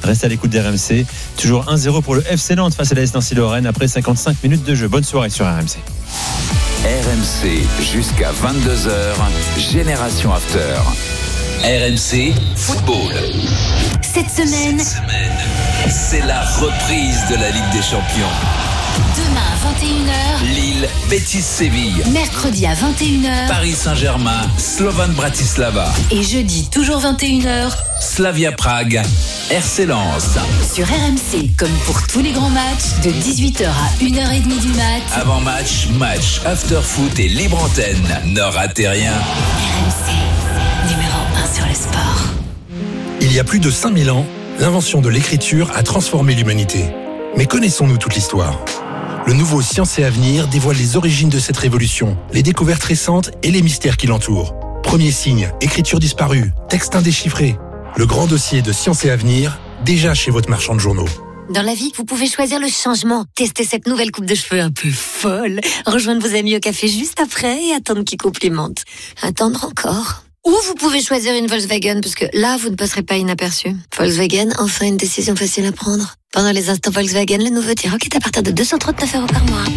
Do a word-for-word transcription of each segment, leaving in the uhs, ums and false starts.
Restez à l'écoute d'R M C. Toujours un zéro pour le F C Nantes face à l'A S Nancy-Lorraine après cinquante-cinq minutes de jeu. Bonne soirée sur R M C. R M C jusqu'à vingt-deux heures, Génération After. R M C Football. Cette semaine, Cette semaine, c'est la reprise de la Ligue des Champions. Demain à vingt et une heures, Lille, Betis Séville. mercredi à vingt et une heures, Paris Saint-Germain, Slovan Bratislava. et jeudi toujours vingt et une heures, Slavia Prague, R C Lens. sur R M C, comme pour tous les grands matchs, de dix-huit heures à une heure trente du mat. Avant match, match, after foot et libre antenne. Ne ratez rien. R M C, numéro un sur le sport. Il y a plus de cinq mille ans, l'invention de l'écriture a transformé l'humanité. Mais connaissons-nous toute l'histoire ? Le nouveau Science et Avenir dévoile les origines de cette révolution, les découvertes récentes et les mystères qui l'entourent. Premier signe, écriture disparue, texte indéchiffré. Le grand dossier de Science et Avenir, déjà chez votre marchand de journaux. Dans la vie, vous pouvez choisir le changement. Tester cette nouvelle coupe de cheveux un peu folle. Rejoindre vos amis au café juste après et attendre qu'ils complimentent. Attendre encore. Ou vous pouvez choisir une Volkswagen, parce que là, vous ne passerez pas inaperçu. Volkswagen, enfin une décision facile à prendre. Pendant les instants Volkswagen, le nouveau T-Roc est à partir de deux cent trente-neuf euros par mois.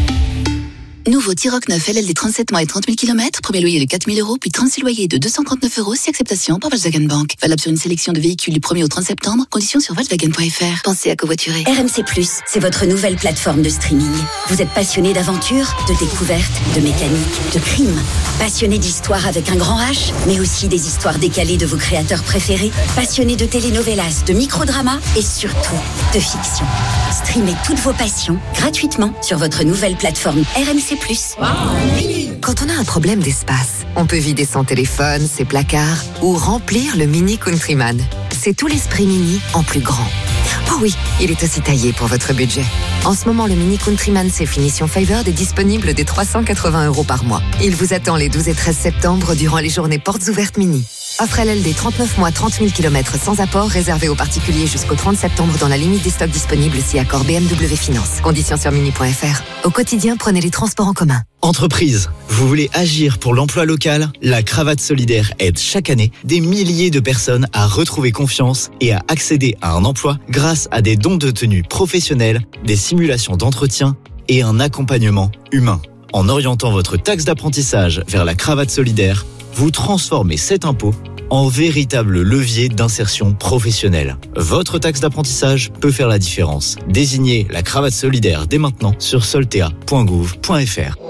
Nouveau T-Roc neuf L L D trente-sept mois et trente mille kilomètres, premier loyer de quatre mille euros, puis trente-six loyers de deux cent trente-neuf euros si acceptation par Volkswagen Bank. Valable sur une sélection de véhicules du premier au trente septembre, conditions sur Volkswagen point F R. Pensez à covoiturer. R M C plus, c'est votre nouvelle plateforme de streaming. Vous êtes passionné d'aventure, de découverte, de mécanique, de crime. Passionné d'histoire avec un grand H, mais aussi des histoires décalées de vos créateurs préférés. Passionné de telenovelas, de microdramas et surtout de fiction. Streamez toutes vos passions gratuitement sur votre nouvelle plateforme R M C plus. Quand on a un problème d'espace, on peut vider son téléphone, ses placards ou remplir le Mini Countryman. C'est tout l'esprit Mini en plus grand. Oh oui, il est aussi taillé pour votre budget. En ce moment, le Mini Countryman C Finition Favored est disponible dès trois cent quatre-vingts euros par mois. Il vous attend les douze et treize septembre durant les journées portes ouvertes Mini. Offre L L D trente-neuf mois, trente mille kilomètres sans apport, réservé aux particuliers jusqu'au trente septembre dans la limite des stocks disponibles si accord B M W Finance. Conditions sur mini point F R. Au quotidien, prenez les transports en commun. Entreprise, vous voulez agir pour l'emploi local ? La Cravate Solidaire aide chaque année des milliers de personnes à retrouver confiance et à accéder à un emploi grâce à des dons de tenue professionnels, des simulations d'entretien et un accompagnement humain. En orientant votre taxe d'apprentissage vers la Cravate Solidaire, vous transformez cet impôt en véritable levier d'insertion professionnelle. Votre taxe d'apprentissage peut faire la différence. Désignez la Cravate Solidaire dès maintenant sur soltea point gouv point F R.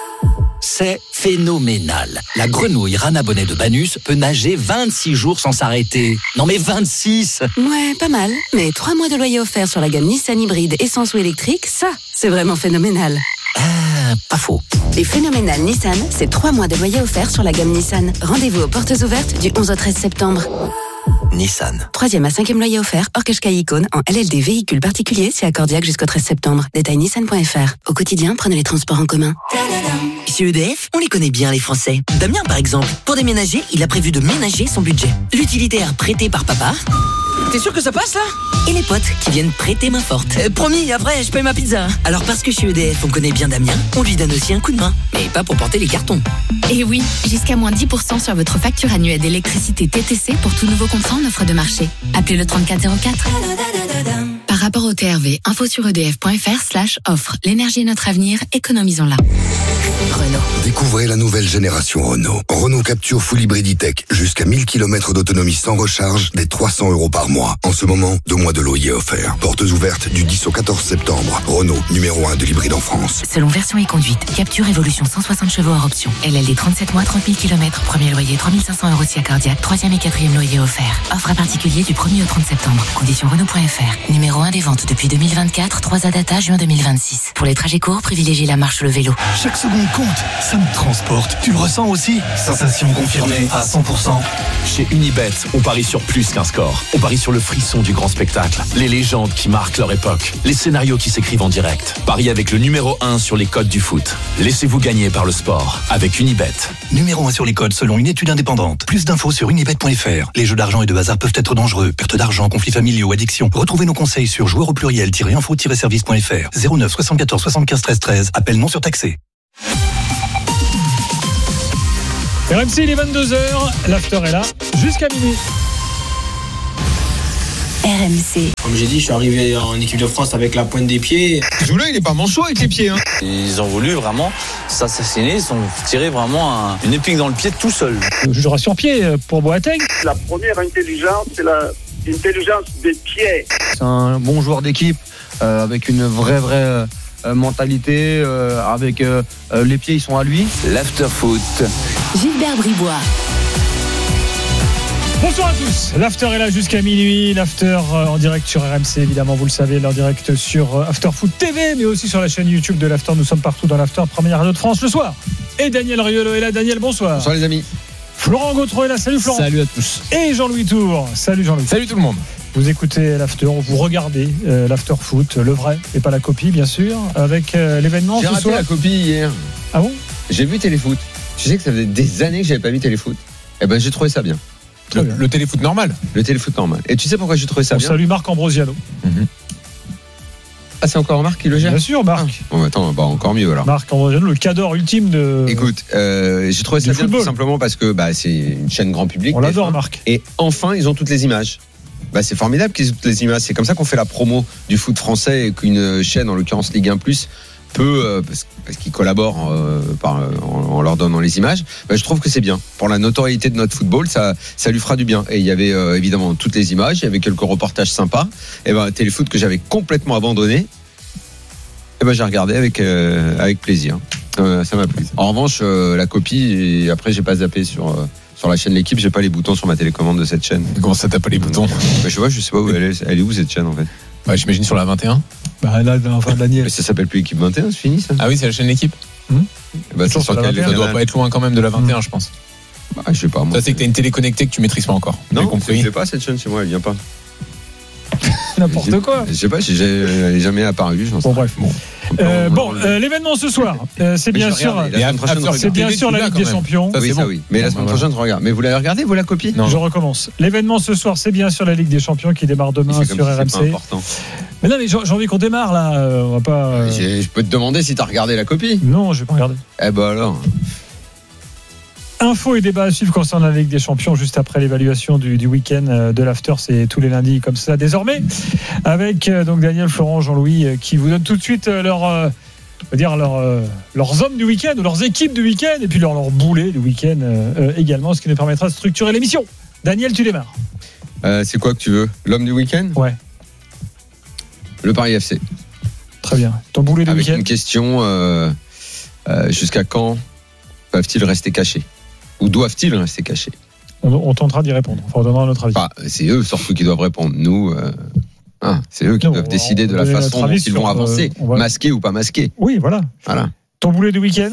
C'est phénoménal. La grenouille rana bonnet de Banus peut nager vingt-six jours sans s'arrêter. Non mais vingt-six! Ouais, pas mal. Mais trois mois de loyer offert sur la gamme Nissan hybride essence ou électrique, ça, c'est vraiment phénoménal. Ah, pas faux. Les phénoménales Nissan, c'est trois mois de loyer offert sur la gamme Nissan. Rendez-vous aux portes ouvertes du onze au treize septembre. Nissan. Troisième à cinquième loyer offert, hors Qashqai Icône, en L L D véhicule particulier, c'est accordiaque jusqu'au treize septembre. Détail nissan point F R. Au quotidien, prenez les transports en commun. Chez E D F, on les connaît bien les Français. Damien par exemple, pour déménager, il a prévu de ménager son budget. L'utilitaire prêté par papa. T'es sûr que ça passe là ? Et les potes qui viennent prêter main forte. Euh, promis, après je paye ma pizza. Alors parce que chez E D F on connaît bien Damien, on lui donne aussi un coup de main. Mais pas pour porter les cartons. Et oui, jusqu'à moins dix pour cent sur votre facture annuelle d'électricité T T C pour tout nouveau contrat en offre de marché. Appelez le trente-quatre zéro quatre. Par rapport au T R V, info sur edf point F R slash offre. L'énergie est notre avenir, économisons-la. Renault. Découvrez la nouvelle génération Renault. Renault Capture Full Hybrid E-Tech. Jusqu'à mille kilomètres d'autonomie sans recharge, dès trois cents euros par mois. En ce moment, deux mois de loyer offert. Portes ouvertes du dix au quatorze septembre. Renault, numéro un de l'hybride en France. Selon version et conduite, Capture Evolution cent soixante chevaux hors option. L L D trente-sept mois, trente mille kilomètres. Premier loyer trois mille cinq cents euros si accordiaque. Troisième et quatrième loyer offert. Offre à particulier du premier au trente septembre. Conditions Renault point F R. Numéro un des ventes depuis deux mille vingt-quatre. trois A data juin deux mille vingt-six. Pour les trajets courts, privilégiez la marche ou le vélo. Chaque seconde compte. Ça me transporte. Tu le ressens aussi ? Sensation confirmée à cent pour cent. Chez Unibet, on parie sur plus qu'un score. On parie sur le frisson du grand spectacle, les légendes qui marquent leur époque, les scénarios qui s'écrivent en direct. Pariez avec le numéro un sur les codes du foot. Laissez-vous gagner par le sport avec Unibet. Numéro un sur les codes selon une étude indépendante. Plus d'infos sur unibet point F R. Les jeux d'argent et de hasard peuvent être dangereux. Perte d'argent, conflits familiaux, addiction. Retrouvez nos conseils sur joueurs au pluriel-info-service point F R. zéro neuf soixante-quatorze soixante-quinze treize treize. Appel non surtaxé. R M C, il est vingt-deux heures, l'after est là, jusqu'à minuit. R M C. Comme j'ai dit, je suis arrivé en équipe de France avec la pointe des pieds. Zoula, il est pas manchot avec les pieds. Hein. Ils ont voulu vraiment s'assassiner, ils ont tiré vraiment un, une épine dans le pied tout seul. Le jugera sur pied pour Boateng. La première intelligence, c'est l'intelligence des pieds. C'est un bon joueur d'équipe euh, avec une vraie, vraie euh, mentalité. Euh, avec euh, les pieds, ils sont à lui. L'after-foot. Gilbert Bribois. Bonsoir à tous, l'after est là jusqu'à minuit, l'after en direct sur R M C évidemment, vous le savez, en direct sur After Foot T V, mais aussi sur la chaîne YouTube de l'after, nous sommes partout dans l'after, première radio de France le soir. Et Daniel Riolo est là, Daniel, bonsoir. Bonsoir les amis. Florent Gautreau est là, salut Florent. Salut à tous. Et Jean-Louis Tour, salut Jean-Louis. Salut tout le monde. Vous écoutez l'after, vous regardez euh, l'after foot, le vrai et pas la copie bien sûr, avec euh, l'événement. J'ai raté soir. la copie hier. Ah bon? J'ai vu Téléfoot. Tu sais que ça faisait des années que j'avais pas vu Téléfoot. Eh ben j'ai trouvé ça bien. Le, le téléfoot normal. Le téléfoot normal. Et tu sais pourquoi j'ai trouvé ça On bien? salue Marc Ambrosiano. Mm-hmm. Ah, c'est encore Marc qui le gère? Bien sûr, Marc. Ah, bon, attends, bah, encore mieux alors. Marc Ambrosiano, le cador ultime de. Écoute, euh, j'ai trouvé ça bien football. Tout simplement parce que bah, c'est une chaîne grand public. On l'adore, Marc. Et enfin, ils ont toutes les images. Bah, c'est formidable qu'ils aient toutes les images. C'est comme ça qu'on fait la promo du foot français et qu'une chaîne, en l'occurrence Ligue un plus, peut, euh, parce, parce qu'ils collaborent euh, par, euh, en, en leur donnant les images, bah, je trouve que c'est bien. Pour la notoriété de notre football, ça, ça lui fera du bien. Et il y avait euh, évidemment toutes les images, il y avait quelques reportages sympas. Et ben, Téléfoot que j'avais complètement abandonné, et ben, j'ai regardé avec, euh, avec plaisir. Euh, ça m'a plu. En revanche, euh, la copie, et après j'ai pas zappé sur... Euh, Sur la chaîne L'équipe, j'ai pas les boutons sur ma télécommande de cette chaîne. Comment ça, t'as pas les boutons? bah, Je vois, je sais pas où elle est. Elle est où cette chaîne en fait? Bah, j'imagine sur la vingt et un. Bah là, enfin Daniel. Mais ça s'appelle plus Équipe vingt et un, c'est fini ça? Ah oui, c'est la chaîne L'équipe. Hum bah, c'est sur ça quel doit pas être loin quand même de la vingt et un, hum. je pense. Bah, je sais pas. Moi, ça, c'est que t'as une télé connectée que tu maîtrises pas encore. Non, je sais pas cette chaîne chez moi, elle vient pas. N'importe j'ai, quoi. Je sais pas, elle n'est jamais apparue. Bon, bref. Bon, euh, bon euh, l'événement ce soir, euh, c'est bien sûr, c'est bien sûr la Ligue des Champions. Ça, oui, ça oui. Mais la semaine prochaine, je regarde. Mais vous l'avez regardé, vous la copie? Non. Je recommence. L'événement ce soir, c'est bien sûr la Ligue des Champions qui démarre demain sur R M C. Mais non, mais j'ai envie qu'on démarre là. On va pas. Je peux te demander si t'as regardé la copie? Non, je vais pas regarder. Eh ben alors. Infos et débats à suivre concernant la Ligue des Champions juste après l'évaluation du, du week-end de l'after, c'est tous les lundis comme ça désormais, avec donc Daniel, Florent, Jean-Louis qui vous donnent tout de suite leur, euh, dire leur, euh, leurs hommes du week-end ou leurs équipes du week-end et puis leur, leur boulet du week-end euh, également, ce qui nous permettra de structurer l'émission. Daniel, tu démarres. Euh, c'est quoi que tu veux? L'homme du week-end? Ouais. Le Paris F C. Très bien. Ton boulet du avec week-end? Avec une question euh, euh, jusqu'à quand peuvent-ils rester cachés? Ou doivent-ils rester cachés? on, on tentera d'y répondre. Enfin, on donnera notre avis. Bah, c'est eux surtout qui doivent répondre. Nous, euh, hein, c'est eux qui non, doivent décider de la façon dont ils vont avancer, euh, va... masqués ou pas masqués. Oui, voilà. Voilà. Ton boulet du week-end?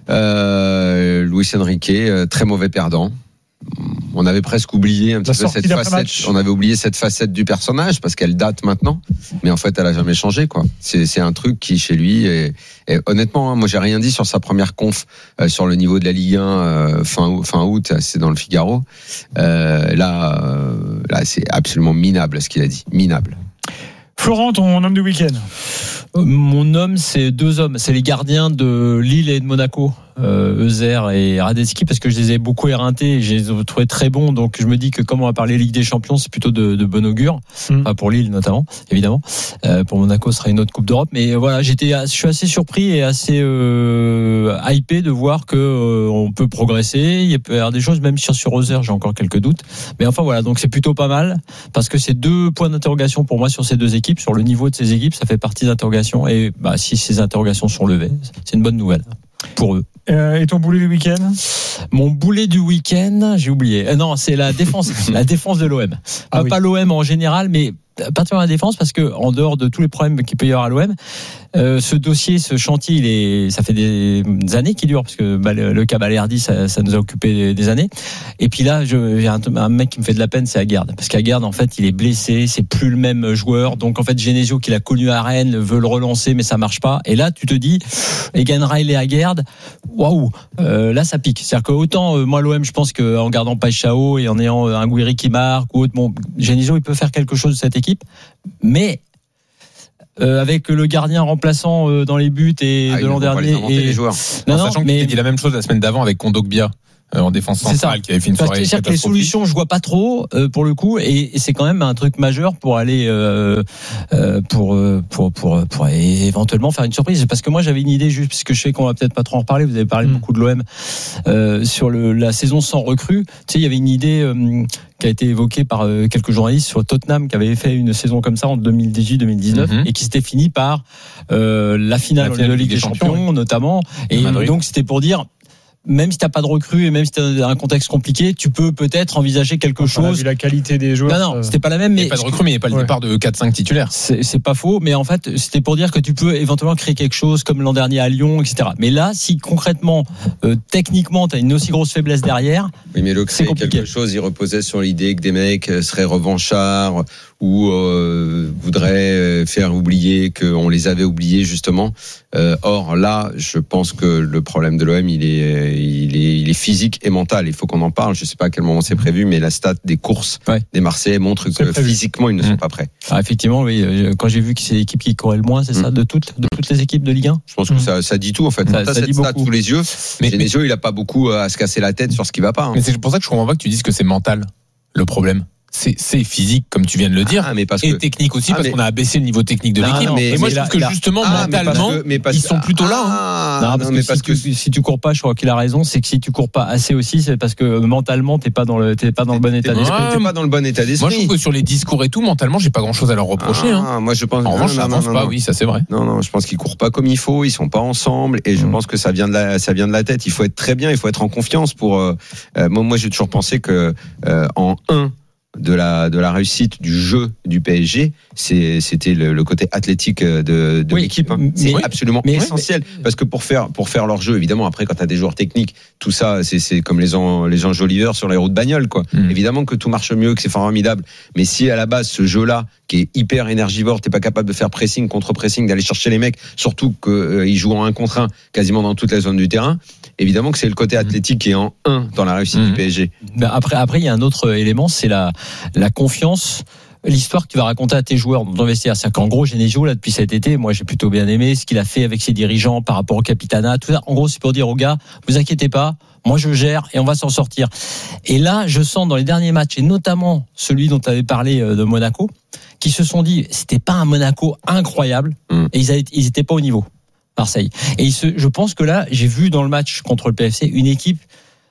euh, Luis Enrique, euh, très mauvais perdant. On avait presque oublié un petit peu cette facette. Match. On avait oublié cette facette du personnage parce qu'elle date maintenant, mais en fait, elle a jamais changé, quoi. C'est, c'est un truc qui chez lui est, est honnêtement, hein, moi j'ai rien dit sur sa première conf euh, sur le niveau de la Ligue un euh, fin fin août, c'est dans le Figaro. Euh, là, euh, là, c'est absolument minable ce qu'il a dit, minable. Florent, ton homme du week-end? Mon homme, c'est deux hommes, c'est les gardiens de Lille et de Monaco. Euh, Euser et Radetzky, parce que je les ai beaucoup éreintés et je les ai trouvés très bons, donc je me dis que comme on va parler Ligue des Champions, c'est plutôt de, de bon augure, mmh. enfin pour Lille notamment, évidemment. Euh, pour Monaco, ce sera une autre Coupe d'Europe, mais voilà, j'étais, je suis assez surpris et assez euh, hypé de voir que euh, on peut progresser. Il peut y avoir des choses, même sur sur Euser, j'ai encore quelques doutes, mais enfin voilà, donc c'est plutôt pas mal parce que c'est deux points d'interrogation pour moi sur ces deux équipes, sur le niveau de ces équipes, ça fait partie d'interrogations et bah si ces interrogations sont levées, c'est une bonne nouvelle pour eux. Euh, et ton boulet du week-end? Mon boulet du week-end, j'ai oublié. Euh, non, c'est la défense, la défense de l'O M. Ah, pas, oui. pas l'O M en général, mais particulièrement la défense, parce que en dehors de tous les problèmes qu'il peut y avoir à l'O M, euh, ce dossier, ce chantier, il est, ça fait des années qu'il dure, parce que bah, le, le cas Balerdi, ça, ça nous a occupé des, des années. Et puis là, je, j'ai un, un mec qui me fait de la peine, c'est Aguerd, parce qu'Aguerd, en fait, il est blessé, c'est plus le même joueur. Donc en fait, Genesio, qu'il a connu à Rennes, veut le relancer, mais ça marche pas. Et là, tu te dis, Egan Riley et Aguerd, waouh, euh, là ça pique. C'est-à-dire que autant euh, moi l'O M, je pense qu'en gardant Paixão et en ayant un Gouiri qui marque ou autre, bon, Genesio, il peut faire quelque chose de cette équipe, mais Euh, avec le gardien remplaçant euh, dans les buts et ah, de l'an dernier et les joueurs. non, en non, sachant mais... qu'il a dit la même chose la semaine d'avant avec Kondogbia euh, en défense centrale qui avait fait une soirée catastrophique. Que les solutions, je vois pas trop euh, pour le coup, et, et c'est quand même un truc majeur pour aller euh, euh, pour, pour pour pour éventuellement faire une surprise. Parce que moi j'avais une idée, juste puisque je sais qu'on va peut-être pas trop en reparler. Vous avez parlé mmh. beaucoup de l'O M euh, sur le, la saison sans recrue. Tu sais, il y avait une idée euh, qui a été évoquée par euh, quelques journalistes sur Tottenham qui avait fait une saison comme ça en deux mille dix-huit deux mille dix-neuf mmh. et qui s'était fini par euh, la finale, la finale de Ligue des, des Champions, Champions ouais. notamment. Et Madrid. Donc c'était pour dire, même si t'as pas de recrue et même si t'as un contexte compliqué, tu peux peut-être envisager quelque enfin, chose. Vu la qualité des joueurs. Non, non, c'était pas la même. Mais il n'y a pas de recrue, mais il n'y a pas le ouais. départ de quatre cinq titulaires. C'est, c'est pas faux, mais en fait, c'était pour dire que tu peux éventuellement créer quelque chose comme l'an dernier à Lyon, et cetera. Mais là, si concrètement, euh, techniquement, t'as une aussi grosse faiblesse derrière. Oui, mais le créer quelque chose, il reposait sur l'idée que des mecs seraient revanchards ou euh, voudraient faire oublier qu'on les avait oubliés justement. Euh, or là, je pense que le problème de l'O M, il est, il est, il est physique et mental. Il faut qu'on en parle. Je sais pas à quel moment c'est prévu, mais la stat des courses ouais. des Marseillais montre que physiquement ils ne sont mmh. pas prêts. Ah, effectivement, oui. Quand j'ai vu que c'est l'équipe qui courait le moins, c'est mmh. ça, de toutes, de toutes les équipes de Ligue un. Je pense que mmh. ça, ça dit tout en fait. Ça, ça cette dit stat beaucoup. sous les yeux, mais Genesio, il a pas beaucoup à se casser la tête sur ce qui va pas. Hein. Mais c'est pour ça que je comprends pas que tu dises que c'est mental le problème. C'est, c'est physique, comme tu viens de le dire, ah, mais parce et que... technique aussi, ah, parce mais... qu'on a abaissé le niveau technique de non, l'équipe. Non, mais, et moi, mais je là, trouve que là... justement, ah, mentalement, mais mais parce... ils sont plutôt ah, là. Hein. Non, parce non, mais que, parce si, que tu, si tu cours pas, je crois qu'il a raison, c'est que si tu cours pas assez aussi, c'est parce que mentalement, t'es pas dans le, t'es pas dans le bon état d'esprit. T'es pas dans le bon état d'esprit. Moi, je trouve que sur les discours et tout, mentalement, j'ai pas grand chose à leur reprocher. Ah, hein. Moi, je pense. En revanche, ça avance pas, oui, ça c'est vrai. Non, non, je pense qu'ils courent pas comme il faut, ils sont pas ensemble, et je mmh. pense que ça vient de la, ça vient de la tête. Il faut être très bien, il faut être en confiance pour. Euh, moi, moi, j'ai toujours pensé que euh, en un. de la de la réussite du jeu du P S G, c'est c'était le, le côté athlétique de, de oui, l'équipe. Hein. C'est oui, absolument mais essentiel oui, mais... parce que pour faire pour faire leur jeu, évidemment, après quand t'as des joueurs techniques, tout ça c'est c'est comme les gens les gens Joliver sur les routes bagnole quoi. Mm. Évidemment que tout marche mieux, que c'est formidable, mais si à la base ce jeu-là qui est hyper énergivore, t'es pas capable de faire pressing contre pressing, d'aller chercher les mecs, surtout que euh, ils jouent en un contre un quasiment dans toute la zone du terrain. Évidemment que c'est le côté athlétique qui est en un dans la réussite mmh. du P S G. Ben après, après, il y a un autre élément, c'est la, la confiance, l'histoire que tu vas raconter à tes joueurs dans ton vestiaire. C'est-à-dire qu'en gros, Genesio, là, depuis cet été, moi, j'ai plutôt bien aimé ce qu'il a fait avec ses dirigeants par rapport au capitanat, tout ça. En gros, c'est pour dire aux gars, vous inquiétez pas, moi, je gère et on va s'en sortir. Et là, je sens dans les derniers matchs, et notamment celui dont tu avais parlé de Monaco, qui se sont dit, c'était pas un Monaco incroyable, mmh. et ils, avaient, ils étaient pas au niveau. Marseille. Et se, je pense que là, j'ai vu dans le match contre le P F C une équipe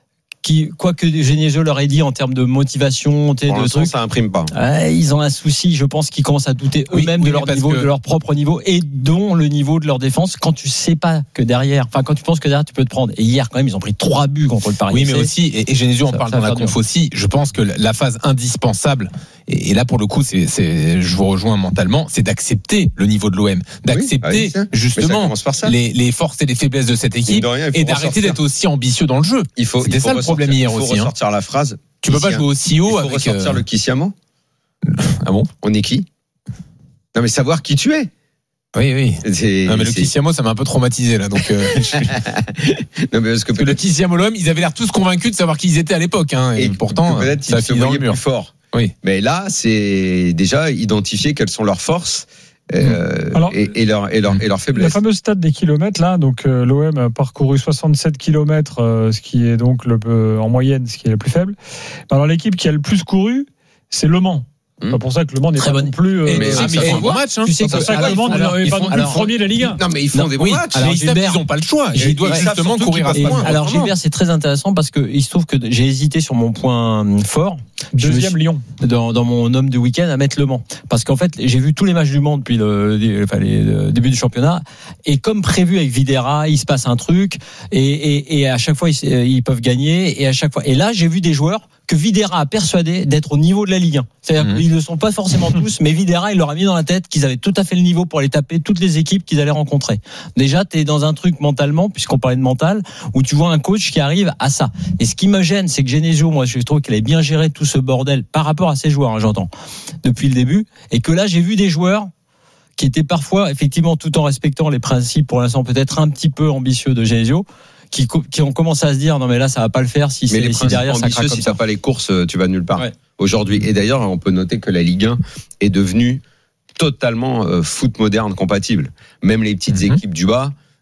qui, quoi que Genesio leur ait dit en termes de motivation, de trucs, ça imprime pas. Euh, ils ont un souci, je pense qu'ils commencent à douter oui, eux-mêmes oui, de leur niveau, que... de leur propre niveau, et dont le niveau de leur défense. Quand tu sais pas que derrière, enfin quand tu penses que derrière tu peux te prendre. Et hier quand même, ils ont pris trois buts contre le Paris. Oui, mais aussi, et, et Genesio en parle dans la conf aussi. Je pense que la phase indispensable. Et là, pour le coup, c'est, c'est, je vous rejoins mentalement, c'est d'accepter le niveau de l'O M, d'accepter oui, justement les, les forces et les faiblesses de cette équipe, de rien, et d'arrêter ressortir. D'être aussi ambitieux dans le jeu. Il faut, C'était il faut ça le problème hier aussi. Il faut ressortir hein. la phrase. Tu peux pas jouer aussi haut. Il faut avec ressortir euh... le Kissiamo. Ah bon? On est qui? Non, mais savoir qui tu es. Oui, oui. C'est, non, mais le Kissiamo, ça m'a un peu traumatisé, là, donc, euh, non, mais parce que, parce que le Kissiamo, l'O M, ils avaient l'air tous convaincus de savoir qui ils étaient à l'époque, hein. Et, et pourtant, peut-être ça ils se voyaient plus fort. Oui. Mais là, c'est déjà identifier quelles sont leurs forces. Euh, Alors, et, et leur et leur et leur faiblesse. La fameuse stat des kilomètres là, donc euh, l'O M a parcouru soixante-sept kilomètres, euh, ce qui est donc le euh, en moyenne, ce qui est le plus faible. Alors l'équipe qui a le plus couru, c'est Le Mans. C'est pas pour ça que Le Mans n'est pas non plus. Euh, mais, mais, mais ça fait un bon match. Hein. Tu sais que ça, Le Mans n'est pas non plus premier de la Ligue un. Non, mais ils font non, des bons oui. matchs. Alors, ils Gilbert, ils n'ont pas le choix. Ils doivent justement courir à ce point. Alors Gilbert, c'est très intéressant parce que il se trouve que j'ai hésité sur mon point fort. Deuxième Lyon. Dans, dans mon homme du week-end à mettre Le Mans. Parce qu'en fait, j'ai vu tous les matchs du Mans depuis le, enfin, les, le début du championnat. Et comme prévu avec Videra, il se passe un truc. Et, et, et à chaque fois, ils, ils peuvent gagner. Et à chaque fois. Et là, j'ai vu des joueurs que Videra a persuadé d'être au niveau de la Ligue un. C'est-à-dire mmh. qu'ils ne sont pas forcément tous, mais Videra, il leur a mis dans la tête qu'ils avaient tout à fait le niveau pour aller taper toutes les équipes qu'ils allaient rencontrer. Déjà, tu es dans un truc mentalement, puisqu'on parlait de mental, où tu vois un coach qui arrive à ça. Et ce qui me gêne, c'est que Genesio, moi, je trouve qu'il avait bien géré tout ce bordel par rapport à ses joueurs, hein, j'entends, depuis le début. Et que là, j'ai vu des joueurs qui étaient parfois, effectivement, tout en respectant les principes, pour l'instant, peut-être un petit peu ambitieux de Genesio, Qui, qui ont commencé à se dire non mais là ça va pas le faire si, mais c'est, les si derrière ça craque comme si ça. t'as pas les courses tu vas nulle part ouais. aujourd'hui. Et d'ailleurs on peut noter que la Ligue un est devenue totalement euh, foot moderne compatible. Même les petites mm-hmm. équipes du bas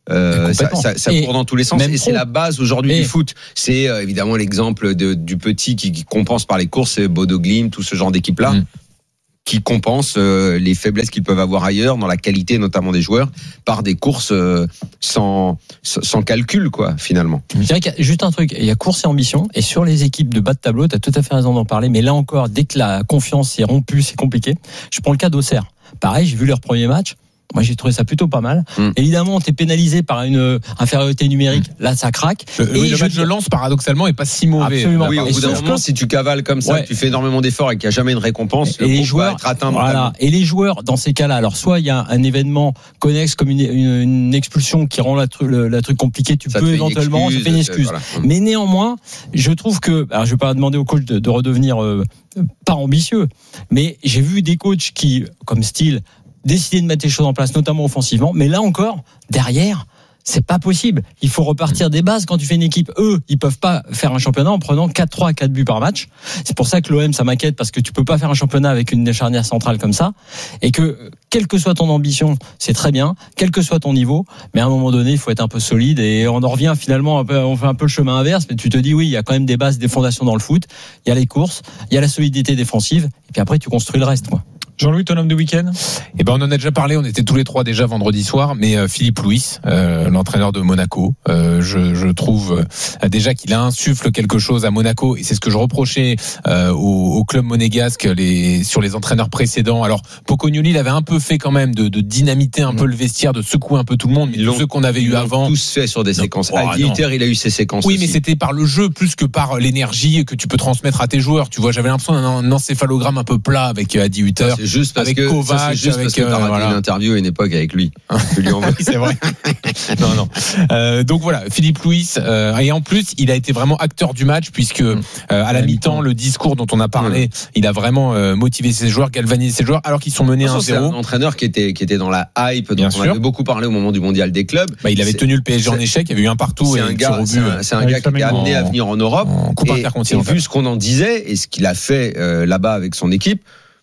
Euh, ça, ça, ça court dans tous les sens et c'est la base aujourd'hui et du foot. C'est euh, évidemment l'exemple de, du petit qui, qui compense par les courses, c'est Bodo Glimt, tout ce genre d'équipe-là, mmh. qui compense euh, les faiblesses qu'ils peuvent avoir ailleurs dans la qualité notamment des joueurs par des courses euh, sans, sans calcul quoi finalement. Je dirais qu'il y a juste un truc, il y a course et ambition et sur les équipes de bas de tableau, tu as tout à fait raison d'en parler, mais là encore, dès que la confiance est rompue, c'est compliqué. Je prends le cas d'Auxerre. Pareil, j'ai vu leur premier match. Moi, j'ai trouvé ça plutôt pas mal. Mmh. Évidemment, t'es pénalisé par une infériorité numérique. Mmh. Là, ça craque. Le, et le match de Lens, paradoxalement, est pas si mauvais. Absolument. Oui, au bout d'un moment, si tu cavales comme ça, ouais. tu fais énormément d'efforts et qu'il n'y a jamais une récompense, et le les groupe joueurs, va être atteint. Voilà. Et les joueurs, dans ces cas-là, alors soit il y a un événement connexe comme une, une, une expulsion qui rend la, tru, le, la truc compliqué, tu ça peux éventuellement, excuse, ça fait une excuse. Voilà. Mais néanmoins, je trouve que, alors je vais pas demander au coach de, de redevenir euh, pas ambitieux, mais j'ai vu des coachs qui, comme style, décider de mettre les choses en place, notamment offensivement. Mais là encore, derrière, c'est pas possible. Il faut repartir des bases. Quand tu fais une équipe, eux, ils peuvent pas faire un championnat en prenant quatre trois à quatre buts par match. C'est pour ça que l'O M, ça m'inquiète parce que tu peux pas faire un championnat avec une charnière centrale comme ça. Et que, quelle que soit ton ambition, c'est très bien, quel que soit ton niveau, mais à un moment donné, il faut être un peu solide et on en revient finalement, un peu, on fait un peu le chemin inverse, mais tu te dis oui, il y a quand même des bases, des fondations dans le foot. Il y a les courses, il y a la solidité défensive et puis après, tu construis le reste, quoi. Jean-Louis, ton homme de week-end ? Eh ben, on en a déjà parlé. On était tous les trois déjà vendredi soir. Mais euh, Philippe Louis, euh, l'entraîneur de Monaco, euh, je, je trouve euh, déjà qu'il insuffle quelque chose à Monaco. Et c'est ce que je reprochais euh, au, au club monégasque les, sur les entraîneurs précédents. Alors, Pocognoli l'avait un peu fait quand même de, de dynamiter un mmh. peu le vestiaire, de secouer un peu tout le monde. Mais tous ceux qu'on avait eu avant, tous fait sur des non, séquences. Oh, à Inter, il a eu ses séquences. Oui, aussi. mais c'était par le jeu plus que par l'énergie que tu peux transmettre à tes joueurs. Tu vois, j'avais l'impression d'un encéphalogramme un peu plat avec Adi Hutter. C'est juste parce avec que Kovac, ça, c'est juste avec parce que t'as raté voilà. une interview à une époque avec lui. Tu lui envoies. C'est vrai. non, non. Euh, donc voilà, Philippe Louis. Euh, et en plus, il a été vraiment acteur du match puisque euh, à la mi-temps, le discours dont on a parlé, mmh. il a vraiment euh, motivé ses joueurs, galvanisé ses joueurs, alors qu'ils sont menés un zéro. C'est un entraîneur qui était qui était dans la hype, dont Bien on sûr. avait beaucoup parlé au moment du mondial des clubs. Bah, il avait c'est, tenu le P S G en échec. Il y avait eu un partout. C'est et un gars, c'est un, c'est un gars qui est amené à venir en Europe. En coupe intercontinentale. Et vu ce qu'on en disait et ce qu'il a fait euh, là-bas avec son équipe.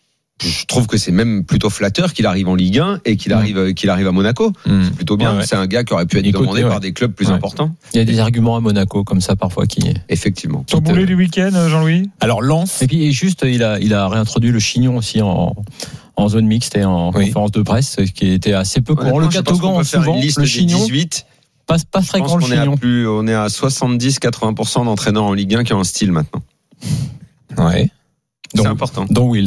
Je trouve que c'est même plutôt flatteur qu'il arrive en Ligue un et qu'il arrive mmh. qu'il arrive à Monaco. Mmh. C'est plutôt bien. Ouais, ouais. C'est un gars qui aurait pu être Écoutez, demandé ouais. par des clubs plus ouais. importants. Il y a des arguments à Monaco comme ça parfois qui. Effectivement. Ton boulet du week-end, Jean-Louis. Alors Lens. Et puis juste, il a il a réintroduit le chignon aussi en en zone mixte et en oui. conférence de presse, ce qui était assez peu courant. Le Catogan souvent, le chignon. dix-huit Pas pas fréquent le chignon. On est à plus, on est à soixante-dix à quatre-vingts pour cent d'entraîneurs en Ligue un qui ont un style maintenant. Ouais. C'est important. Dont Will.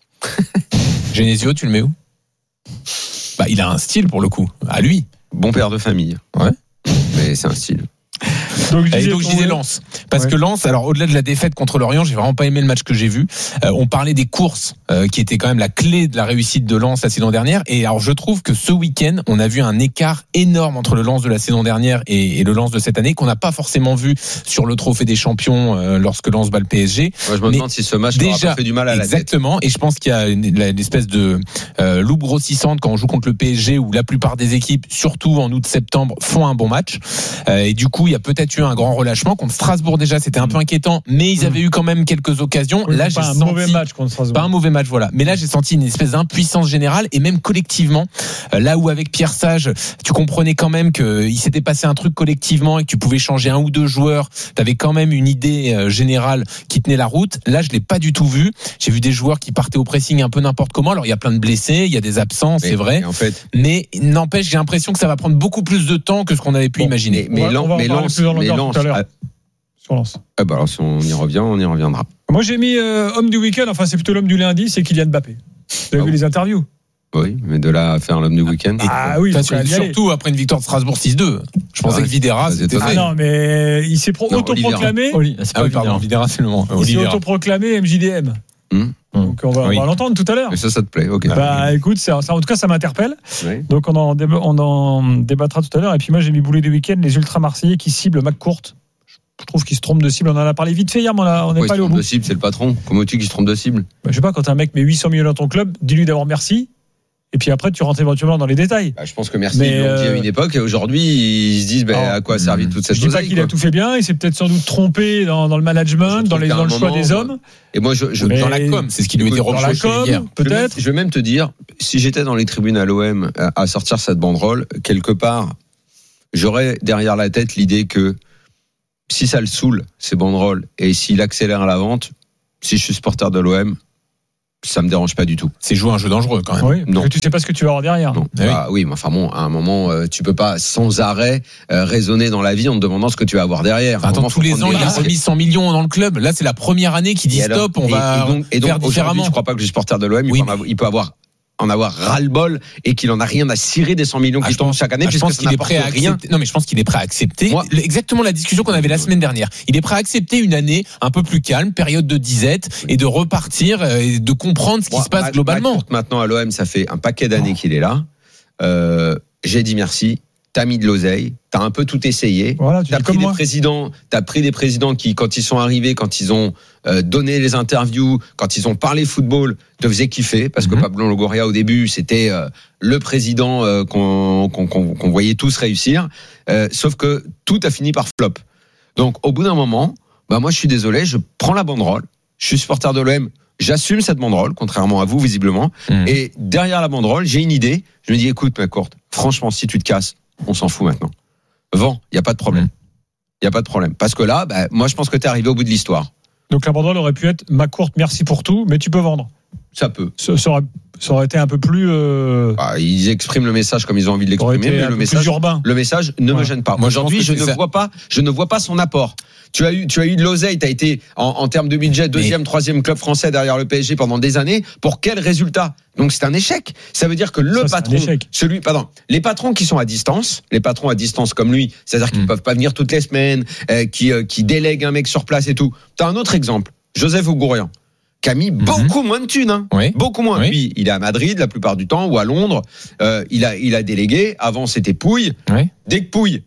Genesio, tu le mets où ? Bah, il a un style pour le coup, à lui. Bon père de famille. Ouais. Mais c'est un style. Donc, je disais, donc, je disais Lens. Parce ouais. que Lens, alors au-delà de la défaite contre Lorient, j'ai vraiment pas aimé le match que j'ai vu. Euh, on parlait des courses, euh, qui étaient quand même la clé de la réussite de Lens la saison dernière. Et alors je trouve que ce week-end, on a vu un écart énorme entre le Lens de la saison dernière et, et le Lens de cette année, qu'on n'a pas forcément vu sur le Trophée des Champions euh, lorsque Lens bat le P S G. Moi, je me Mais demande si ce match déjà fait du mal à la tête. Exactement. Et je pense qu'il y a une, une espèce de euh, loupe grossissante quand on joue contre le P S G, où la plupart des équipes, surtout en août-septembre, font un bon match. Euh, et du coup, il y a peut-être eu un grand relâchement. Contre Strasbourg déjà, c'était un peu inquiétant, mais ils avaient eu quand même quelques occasions. Oui, là, j'ai pas un senti mauvais match contre Strasbourg. Pas un mauvais match, voilà. Mais là, j'ai senti une espèce d'impuissance générale et même collectivement. Là où avec Pierre Sage, tu comprenais quand même qu'il s'était passé un truc collectivement et que tu pouvais changer un ou deux joueurs. T'avais quand même une idée générale qui tenait la route. Là, je l'ai pas du tout vu. J'ai vu des joueurs qui partaient au pressing un peu n'importe comment. Alors, il y a plein de blessés, il y a des absents, mais, c'est vrai. En fait, mais n'empêche, j'ai l'impression que ça va prendre beaucoup plus de temps que ce qu'on avait pu bon, imaginer. Mais, mais Lens, mais Lens, mais Lens, sur Lens. Ah bah alors si on y revient, on y reviendra. Moi j'ai mis euh, homme du week-end, enfin c'est plutôt l'homme du lundi, c'est Kylian Mbappé. Vous avez ah vu bon. les interviews ? Oui, mais de là à faire l'homme du week-end. Ah, ah oui, surtout après une victoire de Strasbourg six deux. Je pensais ah, que Videra c'était fait. Ah non, mais il s'est pro- non, autoproclamé. Oli, c'est pas ah oui, pardon, Videra c'est le moment. Il s'est autoproclamé M J D M. Hum. Donc on va, oui. on va l'entendre tout à l'heure. Mais ça, ça te plaît, ok. Bah écoute, ça, ça, en tout cas, ça m'interpelle. Oui. Donc on en, déba- on en débattra tout à l'heure. Et puis moi, j'ai mis boulet du week-end, les ultra marseillais qui ciblent McCourt. Je trouve qu'il se trompe de cible. On en a parlé vite fait hier, mais on n'est pas allé au bout. De cible, c'est le patron. Comment tu dis qu'il se trompe de cible ? Bah, je sais pas, quand un mec met huit cents millions dans ton club, dis-lui d'abord merci. Et puis après, tu rentres éventuellement dans les détails. Bah, je pense que merci, mais ils l'ont euh... dit à une époque. Et aujourd'hui, ils se disent bah, alors, à quoi a servi toute cette chose. Je dis pas qu'il quoi. a tout fait bien. Il s'est peut-être sans doute trompé dans, dans le management, dans, les, dans le choix des hommes. Et moi, je, je mais dans la com, c'est ce qui lui était reproché hier. Peut-être. Je vais même te dire, si j'étais dans les tribunes à l'O M à sortir cette banderole, quelque part, j'aurais derrière la tête l'idée que si ça le saoule, ces banderoles, et s'il accélère la vente, si je suis supporter de l'O M, ça me dérange pas du tout. C'est jouer un jeu dangereux quand même. Oui, parce non. que tu sais pas ce que tu vas avoir derrière. Non. Ah, bah, oui. oui, mais enfin bon, à un moment, euh, tu peux pas sans arrêt euh, raisonner dans la vie en te demandant ce que tu vas avoir derrière. Enfin, attends, moment, tous les ans, il a remis cent millions dans le club. Là, c'est la première année qu'il dit et stop, alors, on et, va et donc, et donc, faire différemment. Je crois pas que le supporter de l'O M, oui, il, peut mais... il peut avoir en avoir ras-le-bol et qu'il en a rien à cirer des cent millions qui ah, tombent chaque année, ah, je pense qu'il est prêt à accepter. Rien. Non, mais je pense qu'il est prêt à accepter. Moi, exactement la discussion qu'on avait la semaine dernière. Il est prêt à accepter une année un peu plus calme, période de disette, et de repartir et de comprendre ce qui moi, se passe ma, globalement. Maintenant, à l'O M, ça fait un paquet d'années oh. qu'il est là. Euh, j'ai dit merci. T'as mis de l'oseille, t'as un peu tout essayé. Voilà, tu t'as pris des présidents, t'as pris des présidents qui, quand ils sont arrivés, quand ils ont euh, donné les interviews, quand ils ont parlé football, te faisaient kiffer parce mm-hmm. que Pablo Longoria au début, c'était euh, le président euh, qu'on, qu'on, qu'on, qu'on voyait tous réussir. Euh, sauf que tout a fini par flop. Donc, au bout d'un moment, bah moi, je suis désolé, je prends la banderole. Je suis supporter de l'O M. J'assume cette banderole, contrairement à vous, visiblement. Mm. Et derrière la banderole, j'ai une idée. Je me dis, écoute, ma courte, franchement, si tu te casses, on s'en fout maintenant. Vends, il n'y a pas de problème. Il n'y a pas de problème. Parce que là, bah, moi, je pense que tu es arrivé au bout de l'histoire. Donc la banderole aurait pu être ma courte, merci pour tout, mais tu peux vendre. Ça peut. Ça, ça, aurait, ça aurait été un peu plus. Euh... Bah, ils expriment le message comme ils ont envie de l'exprimer, mais le message, urbain. le message ne ouais. me gêne pas. Moi, aujourd'hui, je, je ne ça. vois pas, je ne vois pas son apport. Tu as eu, tu as eu de l'oseille, tu as été en, en termes de budget deuxième, mais... troisième club français derrière le P S G pendant des années. Pour quel résultat? Donc c'est un échec. Ça veut dire que le ça, patron, celui, pardon, les patrons qui sont à distance, les patrons à distance comme lui, c'est-à-dire qu'ils mmh. peuvent pas venir toutes les semaines, euh, qui, euh, qui délèguent un mec sur place et tout. T'as un autre exemple, Joseph Ougourian, qui a mis mmh. beaucoup moins de thunes, hein. oui. beaucoup moins. Oui. Lui, il est à Madrid la plupart du temps ou à Londres. Euh, il a, il a délégué. Avant, c'était Pouille. Oui. Dès que Pouille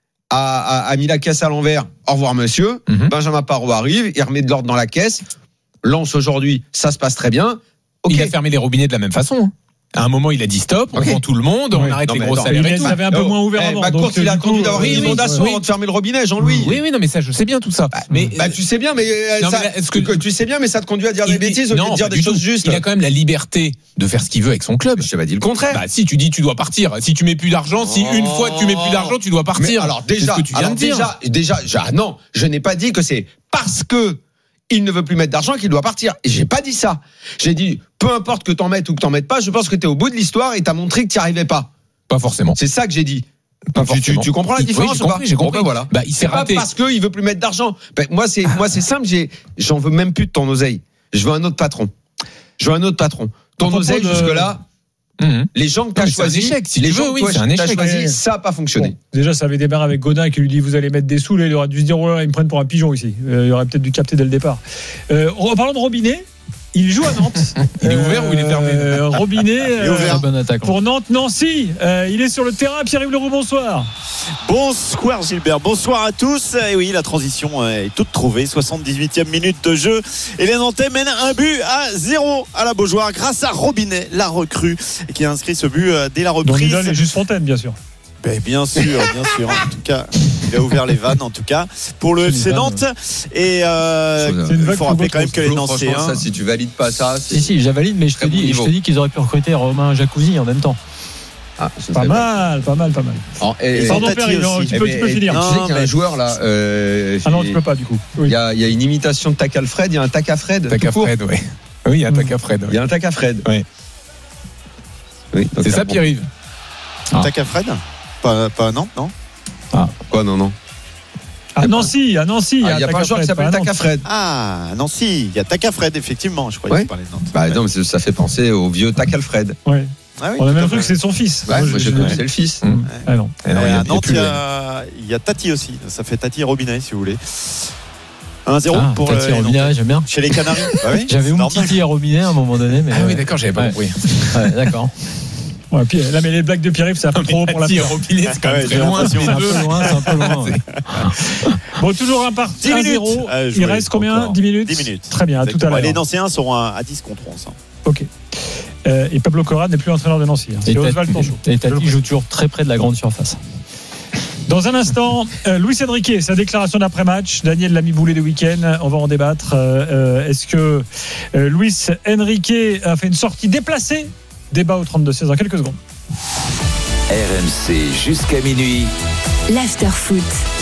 a, a, a mis la caisse à l'envers, au revoir monsieur. Mmh. Benjamin Parot arrive, il remet de l'ordre dans la caisse. Lance aujourd'hui, ça se passe très bien. Okay. Il a fermé les robinets de la même façon. Hein. À un moment, il a dit stop, on okay. vend tout le monde, on oui. arrête non, les gros attends, salaires et tout. Il avait un peu moins ouvert avant. Bah, donc, il a attendu d'avoir une inondation avant de fermer le robinet, Jean-Louis. Oui, oui, non, mais ça, je sais bien tout ça. Bah, mais bah, tu sais bien, mais, non, ça, mais là, est-ce que tu sais bien, mais ça te conduit à dire il, des bêtises au lieu de dire des choses justes. Il a quand même la liberté de faire ce qu'il veut avec son club. Je t'ai pas dit le contraire. Bah, si tu dis, tu dois partir. Si tu mets plus d'argent, si une fois tu mets plus d'argent, tu dois partir. Alors déjà, déjà, déjà, non, je n'ai pas dit que c'est parce que il ne veut plus mettre d'argent qu'il doit partir. Et j'ai pas dit ça. J'ai dit, peu importe que t'en mettes ou que t'en mettes pas, je pense que t'es au bout de l'histoire et t'as montré que t'y arrivais pas. Pas forcément. C'est ça que j'ai dit. Pas tu, tu, tu comprends la différence oui, ou pas? Compris, j'ai compris. Bon, ben voilà. Bah, il s'est raté. Pas parce qu'il veut plus mettre d'argent. Ben, moi, c'est, moi, c'est simple, j'ai, j'en veux même plus de ton oseille. Je veux un autre patron. Je veux un autre patron. Ton oseille, de... jusque-là, Mmh. les gens que tu as choisis, échec, si les tu gens veux, oui, que c'est un échec. Choisi, ça n'a pas fonctionné. Bon, déjà, ça avait démarré avec Godin qui lui dit vous allez mettre des sous, là, il aurait dû se dire oh là, ils me prennent pour un pigeon ici. Euh, il aurait peut-être dû capter dès le départ. Euh, en parlant de Robinet, il joue à Nantes. Il est ouvert euh, ou il est fermé euh, Robinet il est ouvert. Euh, pour Nantes-Nancy. Euh, il est sur le terrain. Pierre-Yves Leroux, bonsoir. Bonsoir Gilbert, bonsoir à tous. Et oui, la transition est toute trouvée. soixante-dix-huitième minute de jeu. Et les Nantais mènent un but à zéro à la Beaujoire grâce à Robinet, la recrue, qui a inscrit ce but dès la reprise. Dont l'idole est Juste Fontaine, bien sûr. Ben, bien sûr, bien sûr. En tout cas, il a ouvert les vannes, en tout cas, pour le F C Nantes. Et euh, il faut rappeler quand même que les Nantais. Ça, si tu valides pas ça, c'est... si si, j'avalide, mais je te dis, je te dis qu'ils auraient pu recruter Romain Jacuzzi en même temps. Ah, pas mal, pas mal, pas mal. Alors, et, Pardon, Père, tu peux, tu peux finir. Tu sais qu'il y a un joueur là. Euh, ah non, tu peux pas du coup. Il oui. y, a, il y a une imitation de Tac-Alfred, il y a un Tac-Alfred. Tac-Alfred, oui. Oui, il y a un Tac-Alfred. Il y a un Tac-Alfred. Oui. Oui. C'est ça, Pierre-Yves. Ah. Tac-Alfred Pas, pas non, non. Ah, quoi, non, non. À Nancy, à Nancy. Il n'y a, a pas un joueur qui s'appelle Tac-Alfred. Ah, à Nancy, il y a Tac-Alfred, effectivement. Je croyais ouais. que tu parlais de Nantes. Bah, non, mais ça fait penser au vieux Tac-Alfred. Ouais. Ah oui, on a même cru que c'est son fils. Ouais, moi, je, je, c'est le fils. Mmh. Ah non. Et alors, il y a, Nantes, il y a, il y a Tati aussi. Ça fait Tati et Robinet, si vous voulez. un zéro ah, pour Tati et Robinet, j'aime bien. Chez les Canaries. Bah oui, j'avais eu Titi et Robinet à un moment donné. Mais ah oui, d'accord, j'avais pas compris. Ouais, d'accord. Ouais, puis, là, mais les blagues de Pierre-Yves, c'est un peu trop pour la Tati Robinet, c'est quand même très loin. C'est un peu loin, c'est un peu loin. Bon, toujours un parti à zéro. Il reste combien? dix minutes dix minutes. Très bien, à tout à l'heure. Les Nancéens seront à dix contre onze. Ok. Euh, et Pablo Corral n'est plus entraîneur de Nancy. Hein. C'est Oswald Tonchou. Et Tati joue toujours très près de la grande surface. Dans un instant, euh, Luis Enrique, sa déclaration d'après-match. Daniel l'a mis boulet de week-end. On va en débattre. Euh, est-ce que euh, Luis Enrique a fait une sortie déplacée? Débat au trente-deux seize dans quelques secondes. R M C jusqu'à minuit. l'after foot.